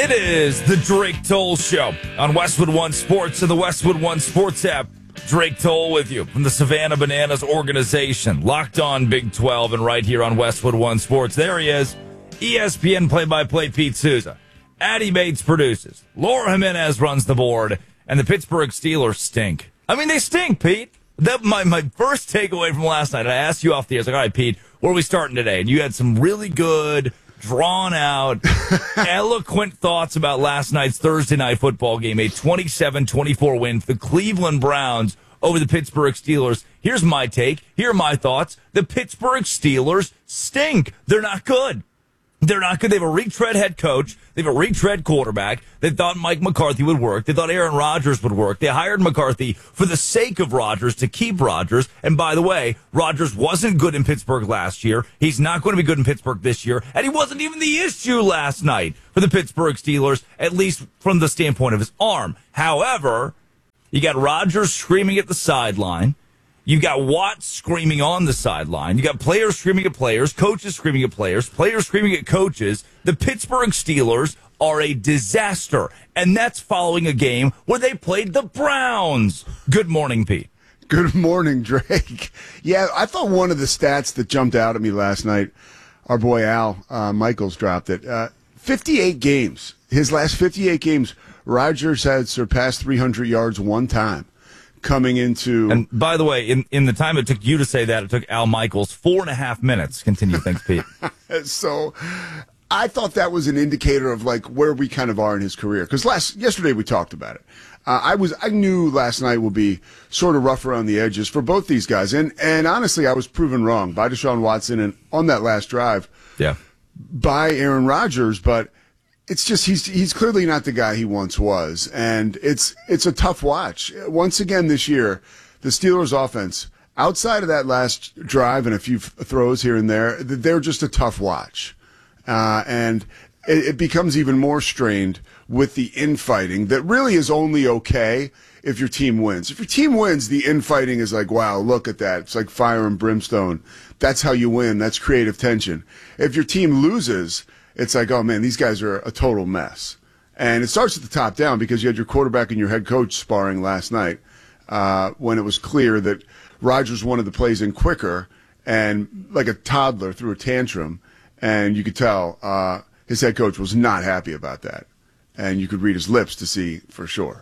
It is the Drake Toll Show on Westwood One Sports and the Westwood One Sports app. Drake Toll with you from the Savannah Bananas organization. Locked on Big 12 and right here on Westwood One Sports. There he is, ESPN play-by-play Pete Souza. Addie Bates produces. Laura Jimenez runs the board. And the Pittsburgh Steelers stink. I mean, they stink, Pete. That my first takeaway from last night, I asked you off the air, I was like, all right, Pete, where are we starting today? And you had some really good, drawn-out, eloquent thoughts about last night's Thursday night football game, a 27-24 win for the Cleveland Browns over the Pittsburgh Steelers. Here's my take. Here are my thoughts. The Pittsburgh Steelers stink. They're not good. They're not good. They have a retread head coach. They have a retread quarterback. They thought Mike McCarthy would work. They thought Aaron Rodgers would work. They hired McCarthy for the sake of Rodgers to keep Rodgers. And by the way, Rodgers wasn't good in Pittsburgh last year. He's not going to be good in Pittsburgh this year. And he wasn't even the issue last night for the Pittsburgh Steelers, at least from the standpoint of his arm. However, you got Rodgers screaming at the sideline. You've got Watts screaming on the sideline. You got players screaming at players, coaches screaming at players screaming at coaches. The Pittsburgh Steelers are a disaster, and that's following a game where they played the Browns. Good morning, Pete. Good morning, Drake. Yeah, I thought one of the stats that jumped out at me last night, our boy Al Michaels dropped it. 58 games. His last 58 games, Rodgers had surpassed 300 yards one time. Coming into, and by the way, in the time it took you to say that, it took Al Michaels 4.5 minutes. Continue, thanks, Pete. So, I thought that was an indicator of like where we kind of are in his career. Because yesterday we talked about it. I knew last night would be sort of rough around the edges for both these guys, and honestly, I was proven wrong by Deshaun Watson and on that last drive, by Aaron Rodgers, but. It's just he's clearly not the guy he once was, and it's a tough watch. Once again this year, the Steelers' offense, outside of that last drive and a few throws here and there, they're just a tough watch, and it becomes even more strained with the infighting that really is only okay if your team wins. If your team wins, the infighting is like, wow, look at that. It's like fire and brimstone. That's how you win. That's creative tension. If your team loses, it's like, oh, man, these guys are a total mess. And it starts at the top down because you had your quarterback and your head coach sparring last night when it was clear that Rodgers wanted the plays in quicker and like a toddler threw a tantrum. And you could tell his head coach was not happy about that. And you could read his lips to see for sure.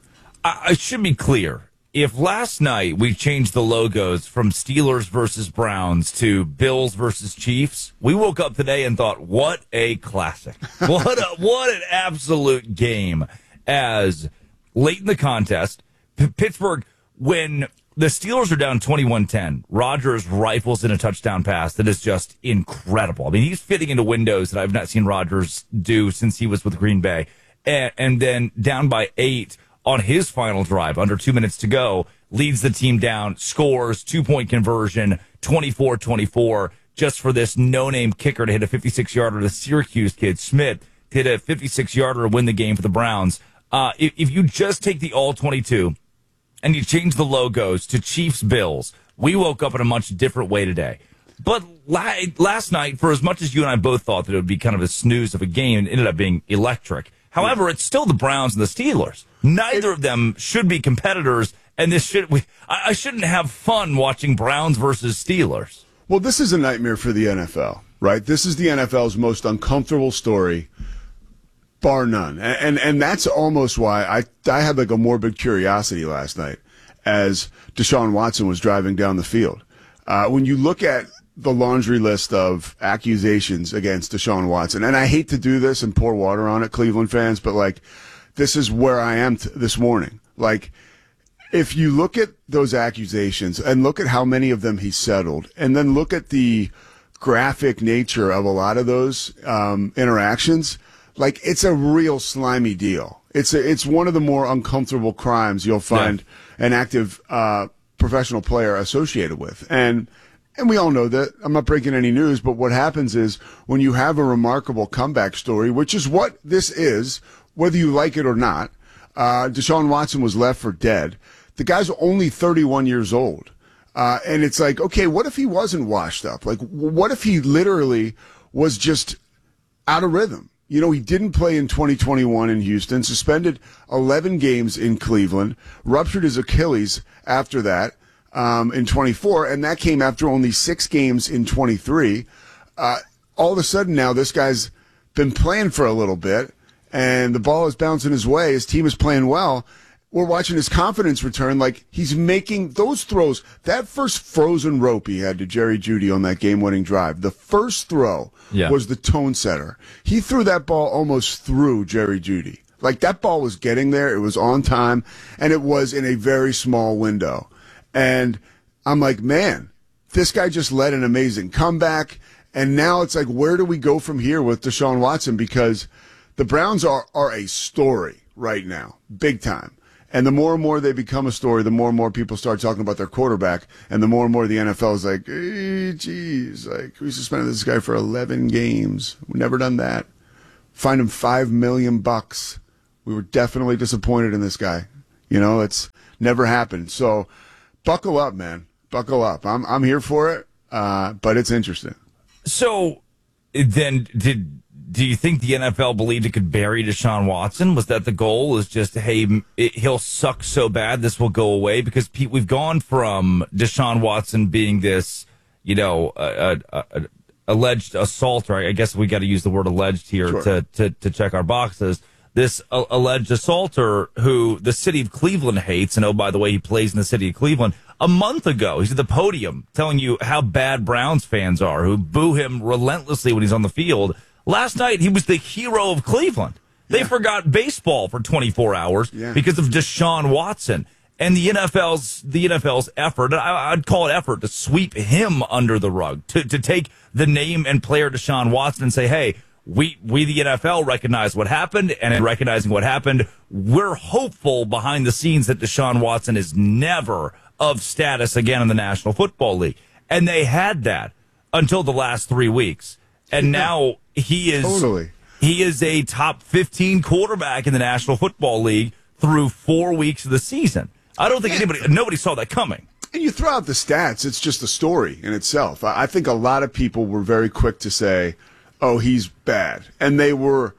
I should be clear. If last night we changed the logos from Steelers versus Browns to Bills versus Chiefs, we woke up today and thought, what a classic. What an absolute game. As late in the contest, Pittsburgh, when the Steelers are down 21-10, Rodgers rifles in a touchdown pass that is just incredible. I mean, he's fitting into windows that I've not seen Rodgers do since he was with Green Bay. And then down by 8 on his final drive, under 2 minutes to go, leads the team down, scores, 2-point conversion, 24-24, just for this no-name kicker to hit a 56-yarder. The Syracuse kid, Smith, hit a 56-yarder to win the game for the Browns. If you just take the all-22 and you change the logos to Chiefs-Bills, we woke up in a much different way today. But last night, for as much as you and I both thought that it would be kind of a snooze of a game, it ended up being electric. However, it's still the Browns and the Steelers. Neither of them should be competitors, and I shouldn't have fun watching Browns versus Steelers. Well, this is a nightmare for the NFL, right? This is the NFL's most uncomfortable story, bar none. And that's almost why I had like a morbid curiosity last night as Deshaun Watson was driving down the field. When you look at the laundry list of accusations against Deshaun Watson, and I hate to do this and pour water on it, Cleveland fans, but like, this is where I am this morning. Like, if you look at those accusations and look at how many of them he settled, and then look at the graphic nature of a lot of those interactions, like, it's a real slimy deal. It's one of the more uncomfortable crimes you'll find an active professional player associated with. And we all know that. I'm not breaking any news, but what happens is when you have a remarkable comeback story, which is what this is, whether you like it or not, Deshaun Watson was left for dead. The guy's only 31 years old. And it's like, okay, what if he wasn't washed up? Like, what if he literally was just out of rhythm? You know, he didn't play in 2021 in Houston, suspended 11 games in Cleveland, ruptured his Achilles after that in 24, and that came after only 6 games in 23. All of a sudden now this guy's been playing for a little bit, and the ball is bouncing his way. His team is playing well. We're watching his confidence return. Like, he's making those throws. That first frozen rope he had to Jerry Jeudy on that game-winning drive, the first throw was the tone setter. He threw that ball almost through Jerry Jeudy. Like, that ball was getting there. It was on time, and it was in a very small window. And I'm like, man, this guy just led an amazing comeback. And now it's like, where do we go from here with Deshaun Watson? Because the Browns are a story right now, big time. And the more and more they become a story, the more and more people start talking about their quarterback, and the more and more the NFL is like, hey, geez, like, we suspended this guy for 11 games. We've never done that. Fined him $5 million. We were definitely disappointed in this guy. You know, it's never happened. So buckle up, man. Buckle up. I'm here for it, but it's interesting. So then do you think the NFL believed it could bury Deshaun Watson? Was that the goal? Is just, hey, he'll suck so bad this will go away? Because, Pete, we've gone from Deshaun Watson being this, you know, alleged assaulter. I guess we got to use the word alleged here to check our boxes. This alleged assaulter who the city of Cleveland hates. And, oh, by the way, he plays in the city of Cleveland. A month ago, he's at the podium telling you how bad Browns fans are, who boo him relentlessly when he's on the field. Last night, he was the hero of Cleveland. They forgot baseball for 24 hours because of Deshaun Watson. And the NFL's effort, I'd call it effort, to sweep him under the rug, to take the name and player Deshaun Watson and say, hey, we the NFL recognize what happened, and in recognizing what happened, we're hopeful behind the scenes that Deshaun Watson is never of status again in the National Football League. And they had that until the last 3 weeks. And now he is a top 15 quarterback in the National Football League through 4 weeks of the season. I don't think nobody saw that coming. And you throw out the stats, it's just a story in itself. I think a lot of people were very quick to say, oh, he's bad. And they were,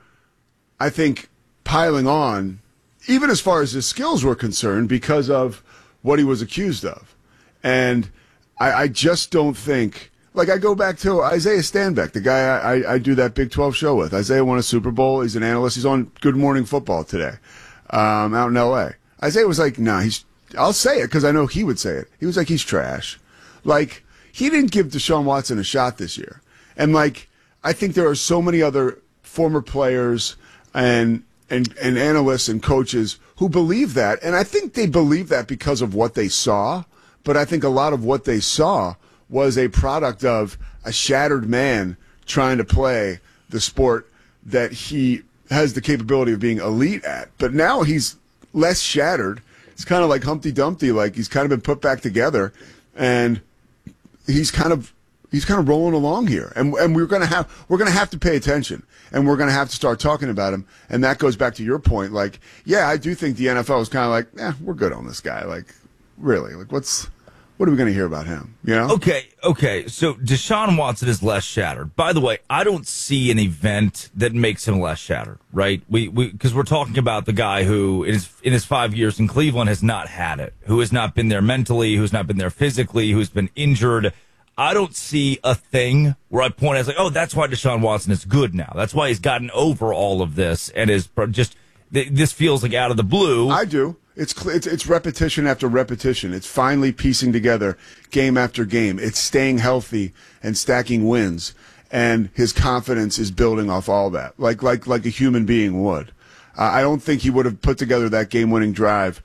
I think, piling on, even as far as his skills were concerned, because of what he was accused of. And I just don't think... Like, I go back to Isaiah Stanback, the guy I do that Big 12 show with. Isaiah won a Super Bowl. He's an analyst. He's on Good Morning Football today out in L.A. Isaiah was like, nah, I'll say it because I know he would say it. He was like, he's trash. Like, he didn't give Deshaun Watson a shot this year. And, like, I think there are so many other former players and analysts and coaches who believe that. And I think they believe that because of what they saw. But I think a lot of what they saw was a product of a shattered man trying to play the sport that he has the capability of being elite at. But now he's less shattered. It's kind of like Humpty Dumpty, like he's kind of been put back together, and he's kind of rolling along here. And we're gonna have to pay attention, and we're gonna have to start talking about him. And that goes back to your point. Like, yeah, I do think the NFL is kind of like, we're good on this guy. Like, really, like what are we going to hear about him? You know? Okay. So Deshaun Watson is less shattered. By the way, I don't see an event that makes him less shattered, right? Because we're talking about the guy who in his 5 years in Cleveland has not had it, who has not been there mentally, who's not been there physically, who's been injured. I don't see a thing where I point out, like, oh, that's why Deshaun Watson is good now. That's why he's gotten over all of this and is just, this feels like out of the blue. I do. It's repetition after repetition. It's finally piecing together game after game. It's staying healthy and stacking wins, and his confidence is building off all that, like a human being would. I don't think he would have put together that game-winning drive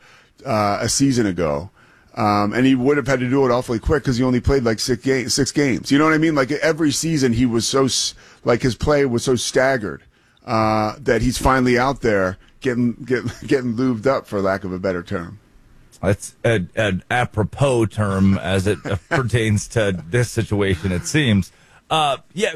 a season ago, and he would have had to do it awfully quick because he only played like 6 games. You know what I mean? Like every season, he was so his play was so staggered that he's finally out there. Getting lubed up, for lack of a better term. That's an apropos term as it pertains to this situation, it seems. I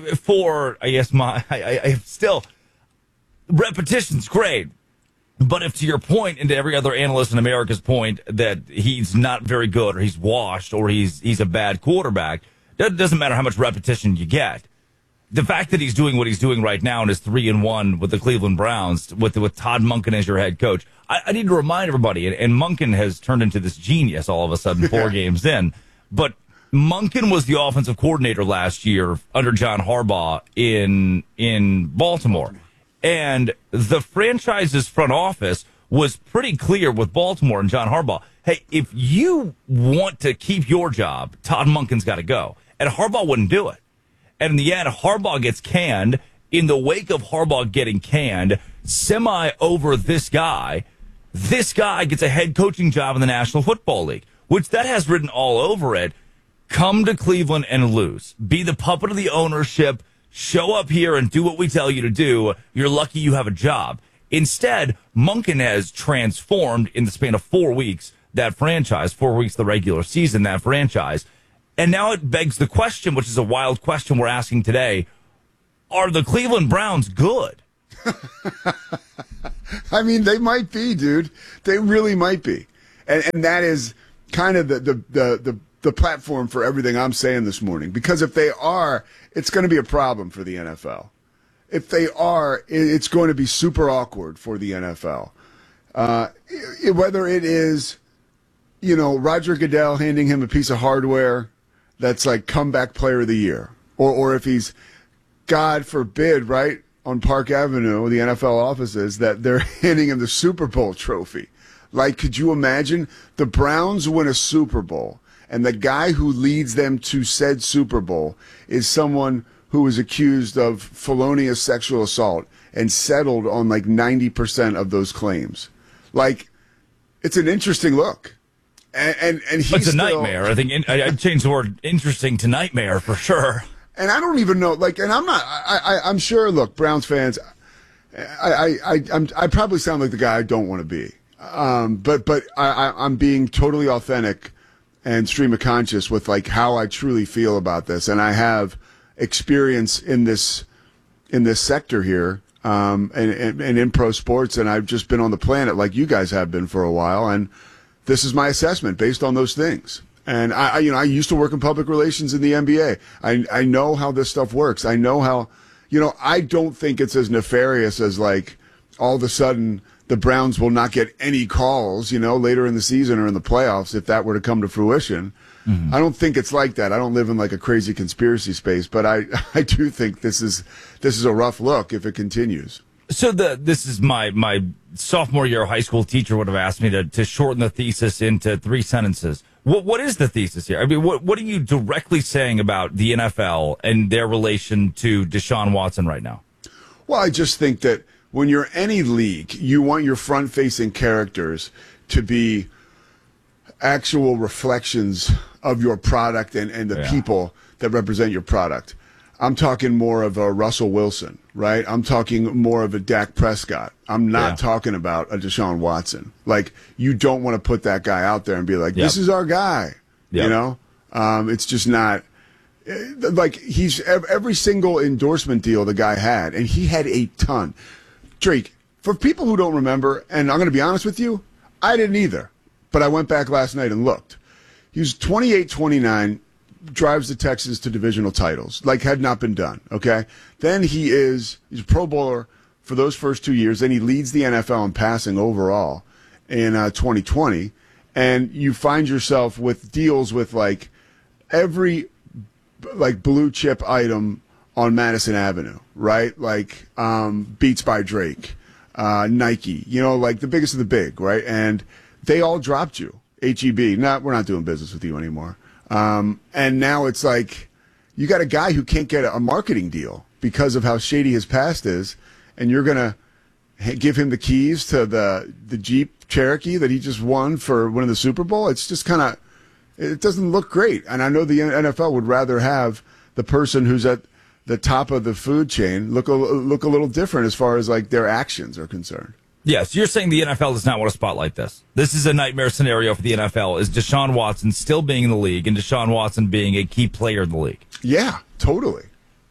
guess I still, repetition's great. But if to your point and to every other analyst in America's point that he's not very good or he's washed or he's a bad quarterback, it doesn't matter how much repetition you get. the fact that he's doing what he's doing right now and is 3-1 with the Cleveland Browns with Todd Monken as your head coach, I need to remind everybody, and Monken has turned into this genius all of a sudden 4 games in, but Monken was the offensive coordinator last year under John Harbaugh in Baltimore. And the franchise's front office was pretty clear with Baltimore and John Harbaugh. Hey, if you want to keep your job, Todd Monken's got to go. And Harbaugh wouldn't do it. And in the end, Harbaugh gets canned. In the wake of Harbaugh getting canned, over this guy gets a head coaching job in the National Football League, which that has written all over it. Come to Cleveland and lose. Be the puppet of the ownership. Show up here and do what we tell you to do. You're lucky you have a job. Instead, Monken has transformed in the span of 4 weeks that franchise, 4 weeks the regular season, that franchise. And now it begs the question, which is a wild question we're asking today, are the Cleveland Browns good? I mean, they might be, dude. They really might be. And that is kind of the platform for everything I'm saying this morning. Because if they are, it's going to be a problem for the NFL. If they are, it's going to be super awkward for the NFL. Whether it is, Roger Goodell handing him a piece of hardware that's like comeback player of the year, or if he's, God forbid, right, on Park Avenue, the NFL offices, that they're handing him the Super Bowl trophy. Like, could you imagine the Browns win a Super Bowl and the guy who leads them to said Super Bowl is someone who was accused of felonious sexual assault and settled on like 90% of those claims? Like, it's an interesting look. And he's it's a nightmare. I think I'd change the word interesting to nightmare for sure. And I don't even know, like, and I'm sure, look, Browns fans, I probably sound like the guy I don't want to be. But I'm being totally authentic and stream of conscious with like how I truly feel about this. And I have experience in this sector here, and in pro sports. And I've just been on the planet like you guys have been for a while. And this is my assessment based on those things. And I used to work in public relations in the NBA. I know how this stuff works. I know how, I don't think it's as nefarious as like all of a sudden the Browns will not get any calls, later in the season or in the playoffs if that were to come to fruition. Mm-hmm. I don't think it's like that. I don't live in like a crazy conspiracy space, but I do think this is a rough look if it continues. So this is my sophomore year high school teacher would have asked me to shorten the thesis into 3 sentences. What is the thesis here? I mean, what are you directly saying about the NFL and their relation to Deshaun Watson right now? Well, I just think that when you're any league, you want your front-facing characters to be actual reflections of your product and the people that represent your product. I'm talking more of a Russell Wilson, right? I'm talking more of a Dak Prescott. I'm not talking about a Deshaun Watson. Like, you don't want to put that guy out there and be like, this is our guy. Yep. It's just not like he's every single endorsement deal the guy had, and he had a ton. Drake, for people who don't remember, and I'm going to be honest with you, I didn't either, but I went back last night and looked. He was 28-29. Drives the Texans to divisional titles, like had not been done, okay? Then he's a Pro Bowler for those first 2 years. Then he leads the NFL in passing overall in 2020. And you find yourself with deals with, like, every, like, blue chip item on Madison Avenue, right? Like, Beats by Drake, Nike, like the biggest of the big, right? And they all dropped you. HEB, we're not doing business with you anymore. And now it's like you got a guy who can't get a marketing deal because of how shady his past is, and you're going to give him the keys to the Jeep Cherokee that he just won for winning the Super Bowl. It's just kind of, it doesn't look great. And I know the NFL would rather have the person who's at the top of the food chain look a little different as far as like their actions are concerned. Yes, you're saying the NFL does not want to spotlight this. This is a nightmare scenario for the NFL, is Deshaun Watson still being in the league and Deshaun Watson being a key player in the league. Yeah, totally.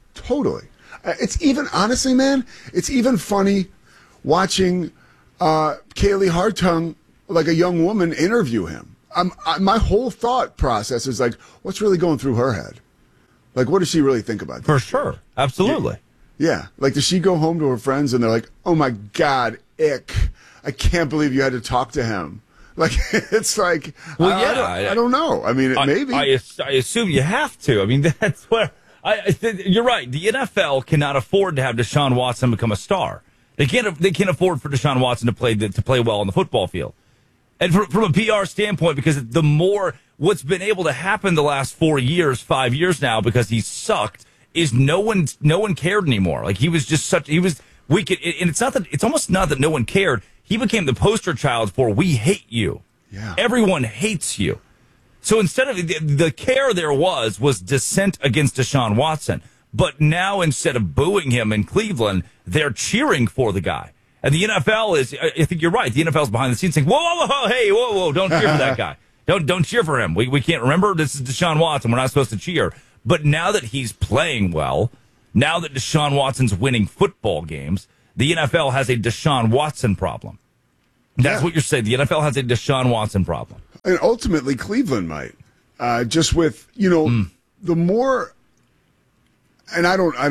It's even, honestly, man, it's even funny watching Kaylee Hartung, like a young woman, interview him. My whole thought process is like, what's really going through her head? Like, what does she really think about this? For sure. Absolutely. Yeah. Like, does she go home to her friends and they're like, oh, my God, ick. I can't believe you had to talk to him. Like, it's like, well, I don't know. I mean, maybe. I assume you have to. I mean, that's where you're right. The NFL cannot afford to have Deshaun Watson become a star. They can't afford for Deshaun Watson to play well on the football field. And from a PR standpoint, because the more what's been able to happen the last 5 years now, because he sucked, is no one cared anymore. Like, he was just and it's almost not that no one cared. He became the poster child for we hate you. Yeah. Everyone hates you. So instead of the care there was dissent against Deshaun Watson. But now instead of booing him in Cleveland, they're cheering for the guy. And the NFL I think you're right. The NFL's behind the scenes saying, whoa, don't cheer for that guy. Don't cheer for him. We can't remember this is Deshaun Watson. We're not supposed to cheer. But now that he's playing well, now that Deshaun Watson's winning football games, the NFL has a Deshaun Watson problem. That's what you're saying. The NFL has a Deshaun Watson problem. And ultimately, Cleveland might. Just with, the more, and I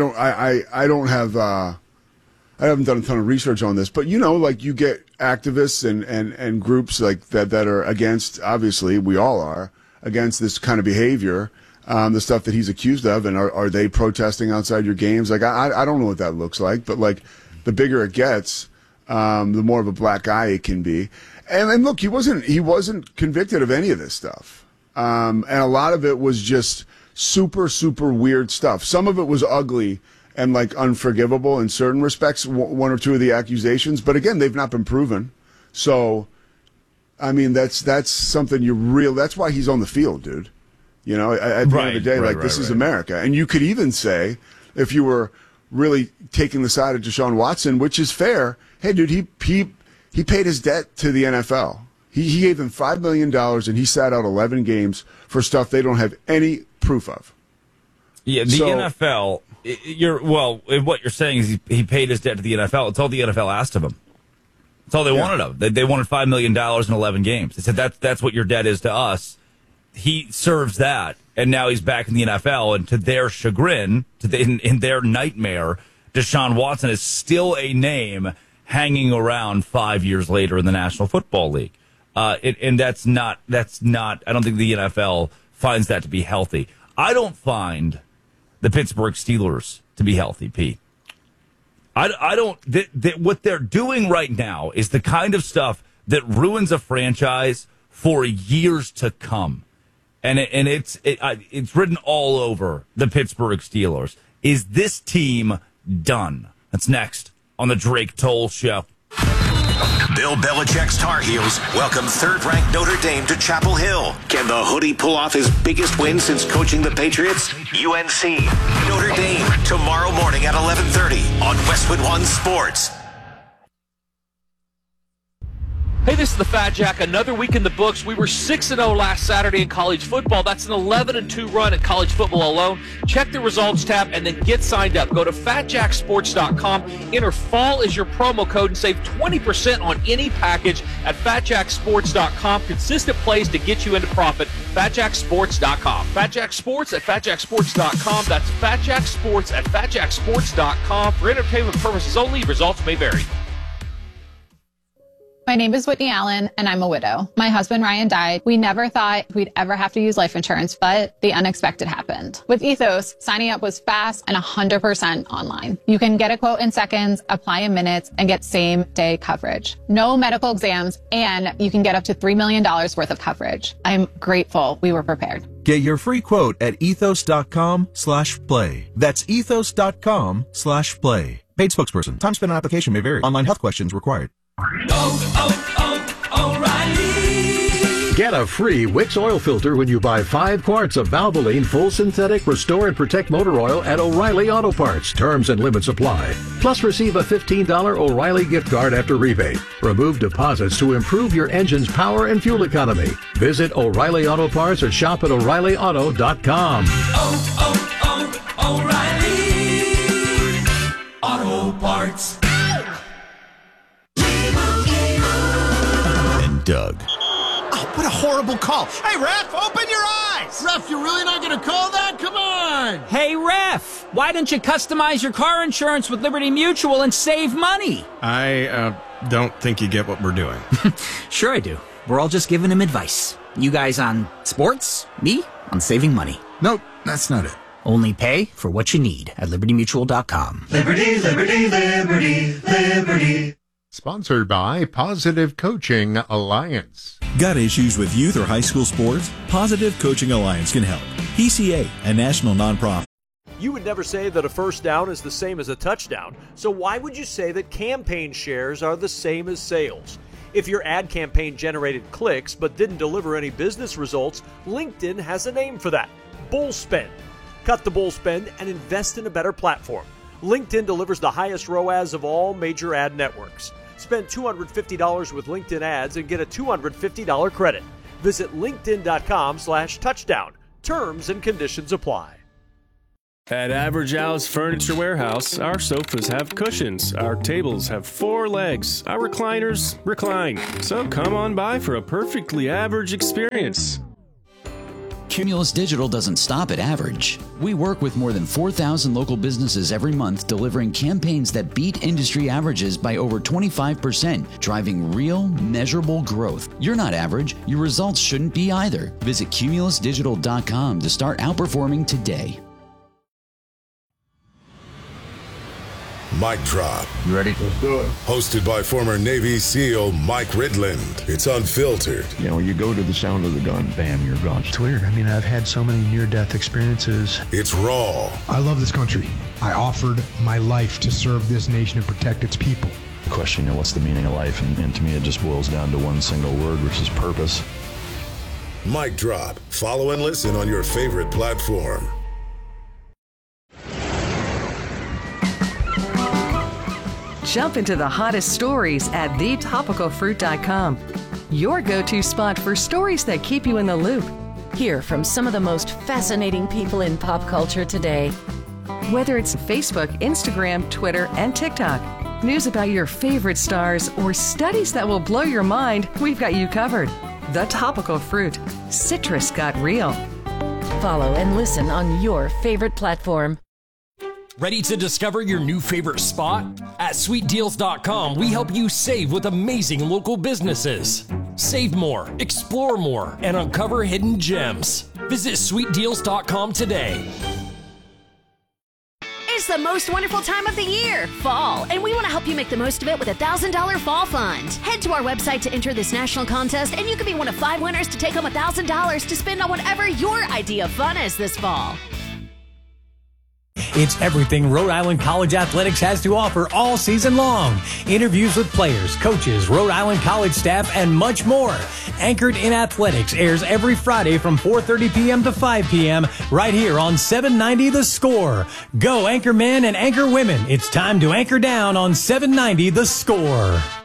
haven't done a ton of research on this, but like, you get activists and groups like that are against, obviously we all are, against this kind of behavior, the stuff that he's accused of, and are they protesting outside your games? Like, I don't know what that looks like, but like, the bigger it gets, the more of a black eye it can be. And look, he wasn't convicted of any of this stuff. And a lot of it was just super, super weird stuff. Some of it was ugly and like unforgivable in certain respects, one or two of the accusations. But again, they've not been proven. So, I mean, that's something that's why he's on the field, dude. At the end of the day, this is America. And you could even say, if you were really taking the side of Deshaun Watson, which is fair, hey, dude, he paid his debt to the NFL. He gave them $5 million, and he sat out 11 games for stuff they don't have any proof of. Yeah, the NFL, what you're saying is he paid his debt to the NFL. It's all the NFL asked of him. That's all they wanted of him. They wanted $5 million in 11 games. They said, that's what your debt is to us. He serves that, and now he's back in the NFL, and to their chagrin, in their nightmare, Deshaun Watson is still a name hanging around 5 years later in the National Football League. And that's not, I don't think the NFL finds that to be healthy. I don't find the Pittsburgh Steelers to be healthy, Pete. I don't, what they're doing right now is the kind of stuff that ruins a franchise for years to come. And it's written all over the Pittsburgh Steelers. Is this team done? That's next on the Drake Toll Show. Bill Belichick's Tar Heels welcome third-ranked Notre Dame to Chapel Hill. Can the Hoodie pull off his biggest win since coaching the Patriots? UNC, Notre Dame, tomorrow morning at 11:30 on Westwood One Sports. Hey, this is the Fat Jack. Another week in the books. We were 6-0 last Saturday in college football. That's an 11-2 run in college football alone. Check the results tab and then get signed up. Go to fatjacksports.com. Enter fall as your promo code and save 20% on any package at fatjacksports.com. Consistent plays to get you into profit. fatjacksports.com. fatjacksports at fatjacksports.com. That's fatjacksports at fatjacksports.com. For entertainment purposes only, results may vary. My name is Whitney Allen, and I'm a widow. My husband, Ryan, died. We never thought we'd ever have to use life insurance, but the unexpected happened. With Ethos, signing up was fast and 100% online. You can get a quote in seconds, apply in minutes, and get same-day coverage. No medical exams, and you can get up to $3 million worth of coverage. I'm grateful we were prepared. Get your free quote at ethos.com/play. That's ethos.com/play. Paid spokesperson. Time spent on application may vary. Online health questions required. O'Reilly. Get a free Wix oil filter when you buy 5 quarts of Valvoline Full Synthetic Restore and Protect Motor Oil at O'Reilly Auto Parts. Terms and limits apply. Plus, receive a $15 O'Reilly gift card after rebate. Remove deposits to improve your engine's power and fuel economy. Visit O'Reilly Auto Parts or shop at O'ReillyAuto.com. O'Reilly Auto Parts. Doug. Oh, What a horrible call. Hey, ref, open your eyes. Ref, you're really not going to call that? Come on. Hey, ref, why don't you customize your car insurance with Liberty Mutual and save money? I don't think you get what we're doing. Sure I do. We're all just giving him advice. You guys on sports, me on saving money. Nope, that's not it. Only pay for what you need at libertymutual.com. Liberty, liberty, liberty, liberty. Sponsored by Positive Coaching Alliance. Got issues with youth or high school sports? Positive Coaching Alliance can help. PCA, a national nonprofit. You would never say that a first down is the same as a touchdown, so why would you say that campaign shares are the same as sales? If your ad campaign generated clicks but didn't deliver any business results, LinkedIn has a name for that: bull spend. Cut the bull spend and invest in a better platform. LinkedIn delivers the highest ROAS of all major ad networks. Spend $250 with LinkedIn ads and get a $250 credit. Visit linkedin.com/touchdown. Terms and conditions apply. At Average Al's Furniture Warehouse, our sofas have cushions, our tables have 4 legs, our recliners recline. So come on by for a perfectly average experience. Cumulus Digital doesn't stop at average. We work with more than 4,000 local businesses every month, delivering campaigns that beat industry averages by over 25%, driving real, measurable growth. You're not average. Your results shouldn't be either. Visit cumulusdigital.com to start outperforming today. Mic Drop. You ready? Let's do it. Hosted by former Navy SEAL Mike Ridland. It's unfiltered. You know, you go to the sound of the gun, bam, you're gone. It's weird. I mean, I've had so many near-death experiences. It's raw. I love this country. I offered my life to serve this nation and protect its people. The question, what's the meaning of life? And to me, it just boils down to one single word, which is purpose. Mic Drop. Follow and listen on your favorite platform. Jump into the hottest stories at thetopicalfruit.com. Your go-to spot for stories that keep you in the loop. Hear from some of the most fascinating people in pop culture today. Whether it's Facebook, Instagram, Twitter, and TikTok, news about your favorite stars, or studies that will blow your mind, we've got you covered. The Topical Fruit. Citrus got real. Follow and listen on your favorite platform. Ready to discover your new favorite spot? At sweetdeals.com, we help you save with amazing local businesses. Save more, explore more, and uncover hidden gems. Visit sweetdeals.com today. It's the most wonderful time of the year, fall, and we want to help you make the most of it with a $1,000 fall fund. Head to our website to enter this national contest, and you can be one of 5 winners to take home $1,000 to spend on whatever your idea of fun is this fall. It's everything Rhode Island College Athletics has to offer all season long. Interviews with players, coaches, Rhode Island College staff, and much more. Anchored in Athletics airs every Friday from 4:30 p.m. to 5 p.m. right here on 790 The Score. Go Anchor Men and Anchor Women. It's time to anchor down on 790 The Score.